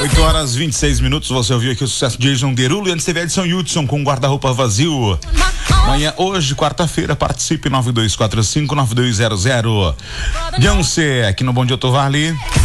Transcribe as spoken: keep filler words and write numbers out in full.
oito horas e vinte e seis minutos, você ouviu aqui o sucesso de Jason Derulo e antes teve a Edson Hudson com guarda-roupa vazio. Amanhã, hoje, quarta-feira, participe nove dois quatro cinco nove dois zero zero. Beyoncé, aqui no Bom Dia Tovar ali.